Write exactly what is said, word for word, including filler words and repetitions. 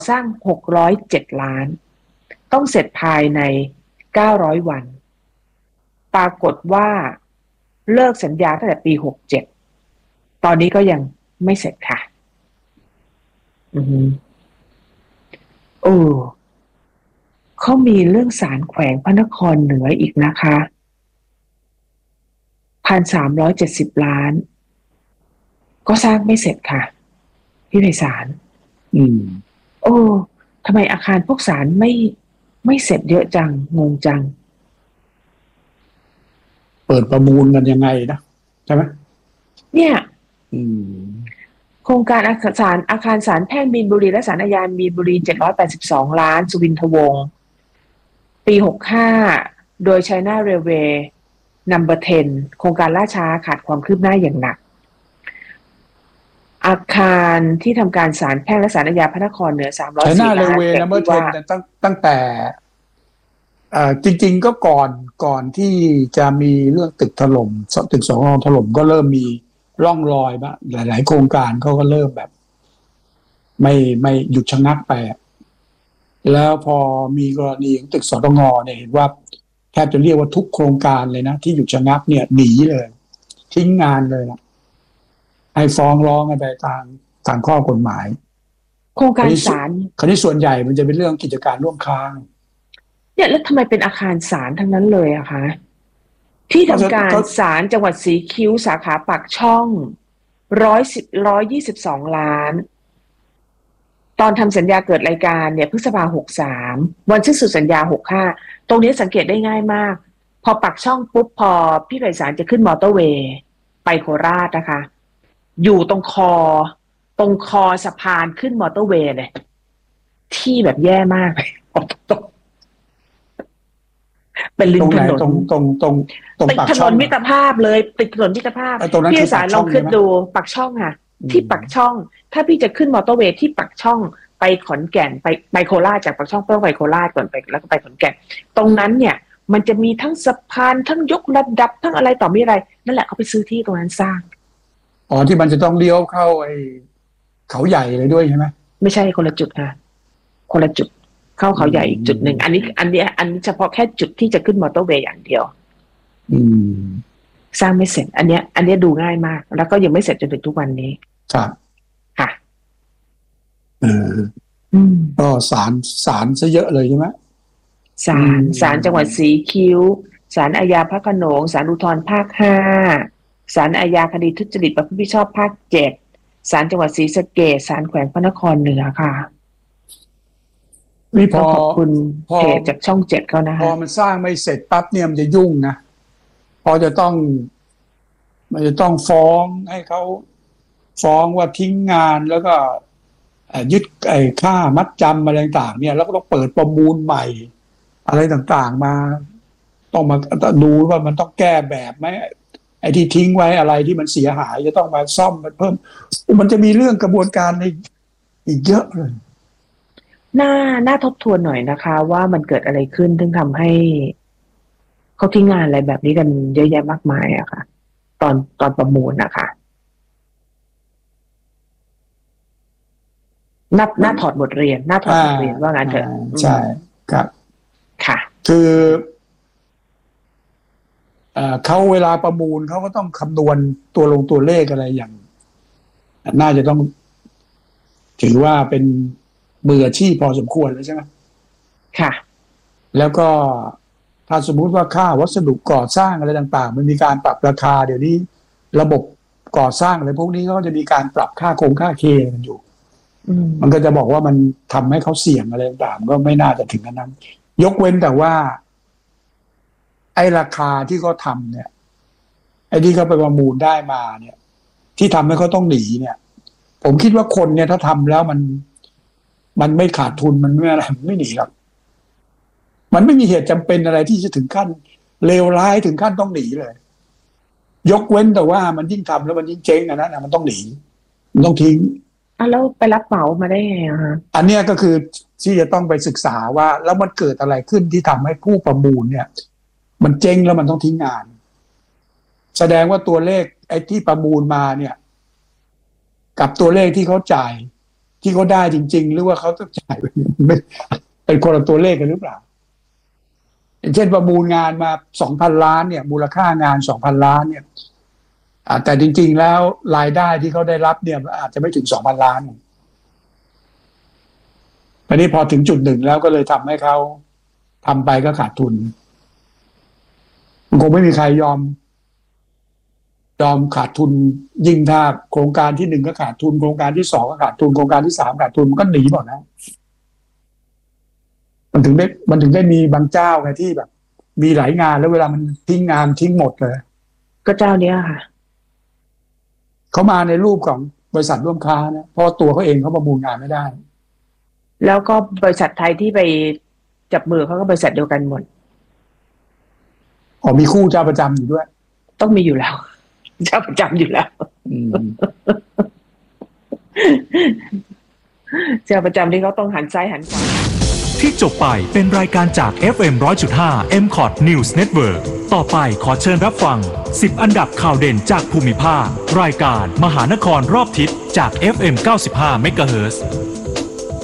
สร้างหกร้อยเจ็ดล้านต้องเสร็จภายในเก้าร้อยวันปรากฏว่าเลิกสัญญาตั้งแต่ปีหกเจ็ดตอนนี้ก็ยังไม่เสร็จค่ะอือฮึโอ้เขามีเรื่องศาลแขวงพระนครเหนืออีกนะคะพันสามร้อยเจ็ดสิบล้านก็สร้างไม่เสร็จค่ะพี่ไพศาลอืมโอ้ทำไมอาคารพวกศาลไม่ไม่เสร็จเยอะจังงงจังเปิดประมูลกันยังไงนะใช่ไหมเนี่ยอืมโครงการอาคารศาลอาคารศาลแพ่งมีนบุรีและศาลอาญามีนบุรีเจ็ดร้อยแปดสิบสองล้านสุวินทวงศ์ปีหกสิบห้าโดย China Railway Number สิบโครงการล่าช้าขาดความคืบหน้าอย่างหนักอาคารที่ทำการศาลแพ่งและศาลอาญาพระนครเหนือสามร้อยสี่ล้าน China Railway Number สิบตั้งตั้งแต่อ่าจริงๆก็ก่อนก่อนที่จะมีเรื่องตึกถล่มตึกสองถล่มก็เริ่มมีร่องรอยบ้างหลายๆโครงการเขาก็เริ่มแบบไม่ไม่หยุดชะงักไปแล้วพอมีกรณีของตึกสตงเนี่ยเห็นว่าแทบจะเรียกว่าทุกโครงการเลยนะที่หยุดชะงักเนี่ยหนีเลยทิ้งงานเลยนะให้ฟ้องร้องกันไปตามตามข้อกฎหมายโครงการศาลคราวนี้ส่วนใหญ่มันจะเป็นเรื่องกิจการร่วมค้างเนี่ยแล้วทำไมเป็นอาคารศาลทั้งนั้นเลยอะคะที่ทำการศาลจังหวัดสีคิ้วสาขาปากช่องร้อยสิบร้อยยี่สิบสองล้านตอนทำสัญญาเกิดรายการเนี่ยพฤษภาหกสามวันสิ้นสุดสัญญาหกห้าตรงนี้สังเกตได้ง่ายมากพอปักช่องปุ๊บพอพี่ไพศาลจะขึ้นมอเตอร์เวย์ไปโคราชนะคะอยู่ตรงคอตรงคอสะพานขึ้นมอเตอร์เวย์เลยที่แบบแย่มากตรงเป็นริมถนนตรงตรงตรงตรงติดถนนมิตรภาพเลยติดถนนมิตรภาพพี่ไพศาลลองขึ้นดูปักช่องค่ะที่ปักช่องถ้าพี่จะขึ้นมอเตอร์เวย์ที่ปักช่องไปขอนแก่นไปไปโคราชจากปักช่องเพื่อไปโคราชก่อนไปแล้วก็ไปขอนแก่นตรงนั้นเนี่ยมันจะมีทั้งสะพานทั้งยกระดับทั้งอะไรต่อมีอะไรนั่นแหละเขาไปซื้อที่ตรงนั้นสร้างอ๋อที่มันจะต้องเลี้ยวเข้าไอ้เขาใหญ่เลยด้วยใช่ไหมไม่ใช่คนละจุดค่ะคนละจุดเข้าเขาใหญ่อีกจุดหนึ่งอันนี้อันนี้อันนี้เฉพาะแค่จุดที่จะขึ้นมอเตอร์เวย์อย่างเดียวอืมสร้างไม่เสร็จอันเนี้ยอันเนี้ยดูง่ายมากแล้วก็ยังไม่เสร็จจนถึงทุกวันนี้ครับค่ะเออก็ศาลศาลซะเยอะเลยใช่ไหมศาลศาลจังหวัดสีคิ้วศาลอาญาพระโขนงศาลอุทธรภาคห้าศาลอาญาคดีทุจริตประพฤติมิชอบภาคเจ็ดศาลจังหวัดศรีสะเกษศาลแขวงพระนครเหนือค่ะนี่พอขอบคุณเพจจากช่องเจ็ดเขานะคะพอมันสร้างไม่เสร็จปั๊บเนี่ยมันจะยุ่งนะพอจะต้องมันจะต้องฟ้องให้เขาฟ้องว่าทิ้งงานแล้วก็ยึดไอ้ค่ามัดจำอะไรต่างๆเนี่ยแล้วก็ต้องเปิดประมูลใหม่อะไรต่างๆมาต้องมาดูว่ามันต้องแก้แบบไหมไอ้ที่ทิ้งไว้อะไรที่มันเสียหายจะต้องมาซ่อมมันเพิ่มมันจะมีเรื่องกระบวนการในอีกเยอะเลยน่าน่าทบทวนหน่อยนะคะว่ามันเกิดอะไรขึ้นถึงทำให้เขาทิ้งงานอะไรแบบนี้กันเยอะแยะมากมายอะค่ะตอนตอนประมูลนะคะน่าน่าถอดบทเรียนน่าถอดบทเรียนว่างั้นเถอะใช่ครับค่ะคือเขาเวลาประมูลเขาก็ต้องคำนวณตัวลงตัวเลขอะไรอย่างน่าจะต้องถือว่าเป็นมืออาชีพพอสมควรแล้วใช่ไหมค่ะแล้วก็ถ้าสมมุติว่าค่าวัสดุก่อสร้างอะไรต่างๆมันมีการปรับราคาเดี๋ยวนี้ระบบก่อสร้างอะไรพวกนี้ก็จะมีการปรับค่าโครงค่าเคกันอยู่มันก็จะบอกว่ามันทำให้เขาเสี่ยงอะไรต่างๆก็ไม่น่าจะถึงนั้นยกเว้นแต่ว่าไอ้ราคาที่เขาทำเนี่ยไอ้ที่เขาไปประมูลได้มาเนี่ยที่ทำให้เขาต้องหนีเนี่ยผมคิดว่าคนเนี่ยถ้าทำแล้วมันมันไม่ขาดทุนมันไม่อะไรไม่หนีหรอกมันไม่มีเหตุจำเป็นอะไรที่จะถึงขั้นเลวร้ายถึงขั้นต้องหนีเลยยกเว้นแต่ว่ามันยิ่งทำแล้วมันยิ่งเจ๊งอ่ะนะมันต้องหนีมันต้องทิ้งอ่ะแล้วไปรับเหมามาได้ไงอ่ะอันเนี้ยก็คือที่จะต้องไปศึกษาว่าแล้วมันเกิดอะไรขึ้นที่ทำให้ผู้ประมูลเนี่ยมันเจ๊งแล้วมันต้องทิ้งงานแสดงว่าตัวเลขไอ้ที่ประมูลมาเนี่ยกับตัวเลขที่เขาจ่ายที่เขาได้จริงๆหรือว่าเขาต้องจ่ายไม่เป็นคนละตัวเลขกันหรือเปล่าอย่างเช่นประมูลงานมาสองพันล้านเนี่ยมูลค่างานสองพันล้านเนี่ยแต่จริงๆแล้วรายได้ที่เขาได้รับเนี่ยอาจจะไม่ถึงสองพันล้านอันนี้พอถึงจุดหนึ่งแล้วก็เลยทำให้เขาทำไปก็ขาดทุนมันคงไม่มีใครยอมยอมขาดทุนยิ่งถ้าโครงการที่หนึ่งก็ขาดทุนโครงการที่สองก็ขาดทุนโครงการที่สามขาดทุนมันก็หนีหมดนะมันถึงได้มันถึงได้มีบางเจ้าไงที่แบบมีหลายงานแล้วเวลามันทิ้งงานทิ้งหมดเลยก็เจ้าเนี้ยค่ะเขามาในรูปของบริษัทร่วมค้านะเพราะตัวเขาเองเขาประมูลงานไม่ได้แล้วก็บริษัทไทยที่ไปจับมือเขาก็บริษัทเดียวกันหมดอ๋อมีคู่เจ้าประจำอยู่ด้วยต้องมีอยู่แล้วเจ้าประจำอยู่แล้วเจ้าประจำที่เขาต้องหันซ้ายหันขวาที่จบไปเป็นรายการจาก เอฟ เอ็ม หนึ่งร้อยจุดห้า เอ็ม คอท News Network ต่อไปขอเชิญรับฟังสิบอันดับข่าวเด่นจากภูมิภาครายการมหานครรอบทิศจาก เอฟ เอ็ม เก้าสิบห้า เมกะเฮิรตซ์